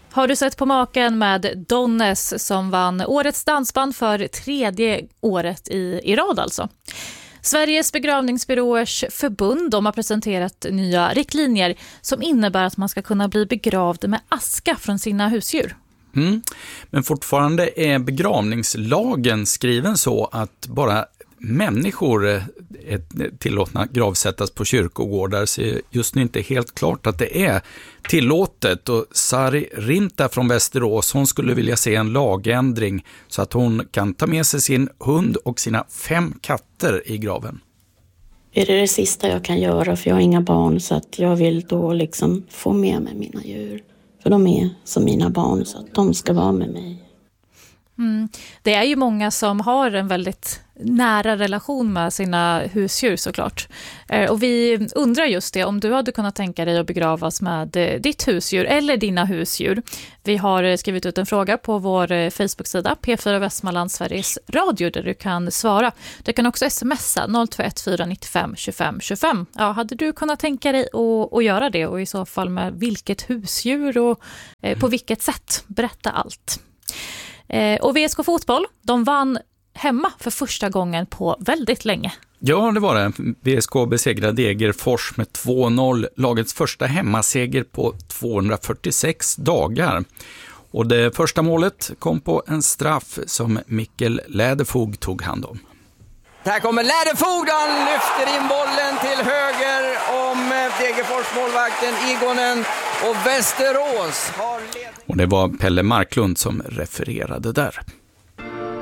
Har du sett på maken med Donnes som vann årets dansband för 3:e året i rad alltså? Sveriges begravningsbyråers förbund har presenterat nya riktlinjer som innebär att man ska kunna bli begravd med aska från sina husdjur. Men fortfarande är begravningslagen skriven så att bara människor är tillåtna gravsättas på kyrkogårdar, så är just nu inte helt klart att det är tillåtet. Och Sari Rinta från Västerås, hon skulle vilja se en lagändring så att hon kan ta med sig sin hund och sina 5 katter i graven. Är det sista jag kan göra, för jag har inga barn, så att jag vill då liksom få med mig mina djur. För de är som mina barn, så att de ska vara med mig. Det är ju många som har en väldigt nära relation med sina husdjur såklart. Och vi undrar just det, om du hade kunnat tänka dig att begravas med ditt husdjur eller dina husdjur. Vi har skrivit ut en fråga på vår Facebook-sida P4 Västmanland Sveriges Radio där du kan svara. Du kan också smsa 021 495 25 25. Ja, hade du kunnat tänka dig att göra det, och i så fall med vilket husdjur och på vilket sätt? Berätta allt. Och VSK Fotboll, de vann hemma för första gången på väldigt länge. Ja, det var det. VSK besegrade Degerfors med 2-0, lagets första hemmaseger på 246 dagar. Och det första målet kom på en straff som Mikkel Läderfog tog hand om. Här kommer Läderfog, han lyfter in bollen till höger om Degerfors målvakten Igonen, och Västerås har ledning. Och det var Pelle Marklund som refererade där.